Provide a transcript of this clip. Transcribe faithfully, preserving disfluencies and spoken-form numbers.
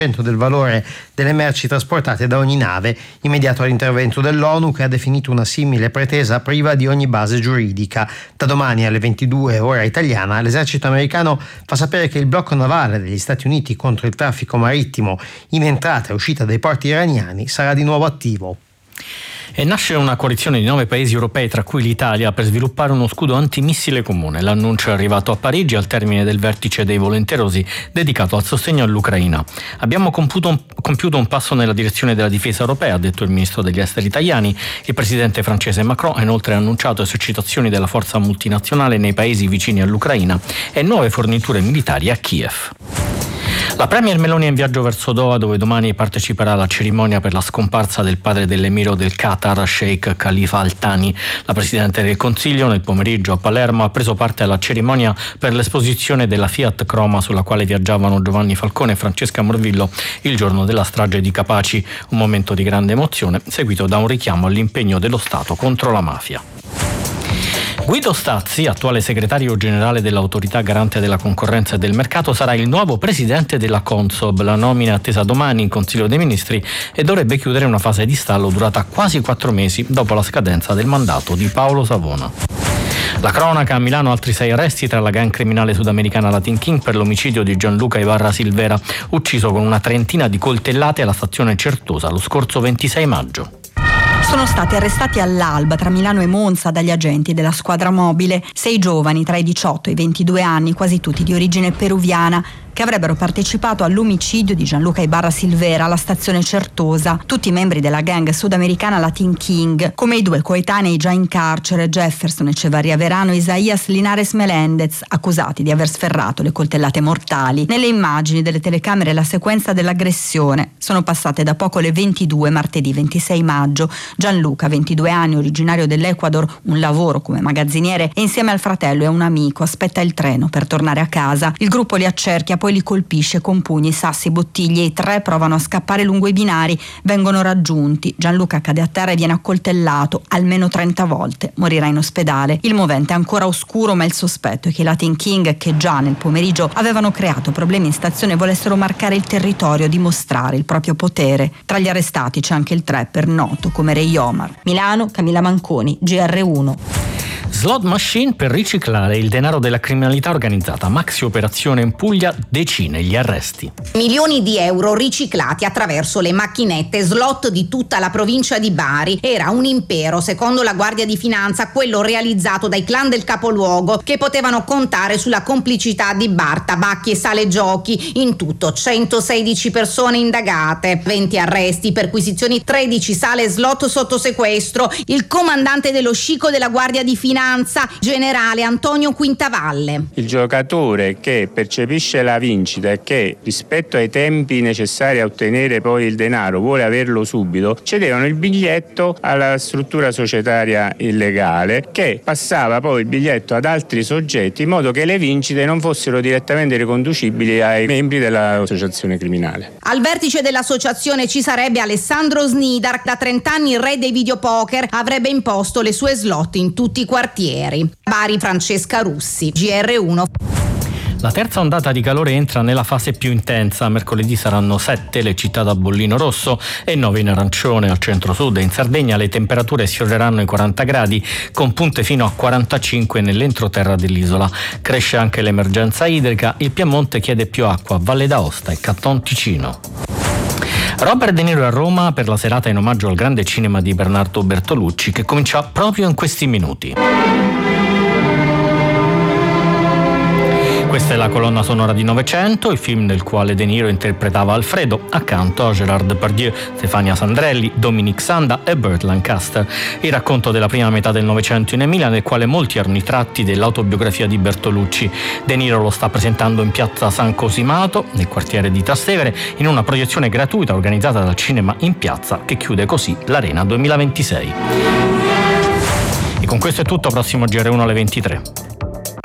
del valore delle merci trasportate da ogni nave, immediato l'intervento dell'ONU, che ha definito una simile pretesa priva di ogni base giuridica. Da domani alle ventidue ora italiana l'esercito americano fa sapere che il blocco navale degli Stati Uniti contro il traffico marittimo in entrata e uscita dai porti iraniani sarà di nuovo attivo. E nasce una coalizione di nove paesi europei, tra cui l'Italia, per sviluppare uno scudo antimissile comune. L'annuncio è arrivato a Parigi al termine del vertice dei volenterosi dedicato al sostegno all'Ucraina. Abbiamo compiuto un, compiuto un passo nella direzione della difesa europea, ha detto il ministro degli esteri italiani. Il presidente francese Macron ha inoltre annunciato esercitazioni della forza multinazionale nei paesi vicini all'Ucraina e nuove forniture militari a Kiev. La premier Meloni è in viaggio verso Doha, dove domani parteciperà alla cerimonia per la scomparsa del padre dell'emiro del Qatar, Sheikh Khalifa Al Thani. La Presidente del Consiglio nel pomeriggio a Palermo ha preso parte alla cerimonia per l'esposizione della Fiat Croma sulla quale viaggiavano Giovanni Falcone e Francesca Morvillo il giorno della strage di Capaci, un momento di grande emozione seguito da un richiamo all'impegno dello Stato contro la mafia. Guido Stazzi, attuale segretario generale dell'Autorità Garante della Concorrenza e del Mercato, sarà il nuovo presidente della Consob. La nomina è attesa domani in Consiglio dei Ministri e dovrebbe chiudere una fase di stallo durata quasi quattro mesi dopo la scadenza del mandato di Paolo Savona. La cronaca: a Milano altri sei arresti tra la gang criminale sudamericana Latin King per l'omicidio di Gianluca Ibarra Silvera, ucciso con una trentina di coltellate alla stazione Certosa lo scorso ventisei maggio. Sono stati arrestati all'alba tra Milano e Monza dagli agenti della squadra mobile sei giovani tra i diciotto e i ventidue anni, quasi tutti di origine peruviana, che avrebbero partecipato all'omicidio di Gianluca Ibarra Silvera alla stazione Certosa, tutti membri della gang sudamericana Latin King, come i due coetanei già in carcere, Jefferson Echevarria Verano e Isaías Linares Melendez, accusati di aver sferrato le coltellate mortali. Nelle immagini delle telecamere la sequenza dell'aggressione. Sono passate da poco le ventidue, martedì ventisei maggio. Gianluca, ventidue anni, originario dell'Ecuador, un lavoro come magazziniere e insieme al fratello e a un amico aspetta il treno per tornare a casa. Il gruppo li accerchia, poi li colpisce con pugni, sassi, bottiglie. I tre provano a scappare lungo i binari, vengono raggiunti. Gianluca cade a terra e viene accoltellato almeno trenta volte. Morirà in ospedale. Il movente è ancora oscuro, ma il sospetto è che i Latin King, che già nel pomeriggio avevano creato problemi in stazione, volessero marcare il territorio, dimostrare il proprio potere. Tra gli arrestati c'è anche il trapper noto come Ray Omar. Milano, Camilla Manconi, G R uno. Slot machine per riciclare il denaro della criminalità organizzata. Maxi operazione in Puglia, decine gli arresti. Milioni di euro riciclati attraverso le macchinette slot di tutta la provincia di Bari. Era un impero, secondo la Guardia di Finanza, quello realizzato dai clan del capoluogo, che potevano contare sulla complicità di bar, tabacchi e sale giochi. In tutto centosedici persone indagate, venti arresti, perquisizioni, tredici sale slot sotto sequestro. Il comandante dello scicco della Guardia di Finanza, generale Antonio Quintavalle. Il giocatore che percepisce la vincita e che rispetto ai tempi necessari a ottenere poi il denaro vuole averlo subito, cedevano il biglietto alla struttura societaria illegale, che passava poi il biglietto ad altri soggetti in modo che le vincite non fossero direttamente riconducibili ai membri dell'associazione criminale. Al vertice dell'associazione ci sarebbe Alessandro Snidar, da trenta anni il re dei videopoker, avrebbe imposto le sue slot in tutti i quartieri. Bari, Francesca Russi, G R uno. La terza ondata di calore entra nella fase più intensa. Mercoledì saranno sette le città da bollino rosso e nove in arancione. Al centro-sud e in Sardegna le temperature sfioreranno i quaranta gradi, con punte fino a quarantacinque nell'entroterra dell'isola. Cresce anche l'emergenza idrica. Il Piemonte chiede più acqua a Valle d'Aosta e Canton Ticino. Robert De Niro a Roma per la serata in omaggio al grande cinema di Bernardo Bertolucci, che comincia proprio in questi minuti. Questa è la colonna sonora di Novecento, il film nel quale De Niro interpretava Alfredo accanto a Gérard Depardieu, Stefania Sandrelli, Dominic Sanda e Burt Lancaster. Il racconto della prima metà del Novecento in Emilia, nel quale molti erano i tratti dell'autobiografia di Bertolucci. De Niro lo sta presentando in piazza San Cosimato, nel quartiere di Trastevere, in una proiezione gratuita organizzata dal Cinema in Piazza, che chiude così l'Arena duemilaventisei. E con questo è tutto, prossimo G R uno alle ventitré.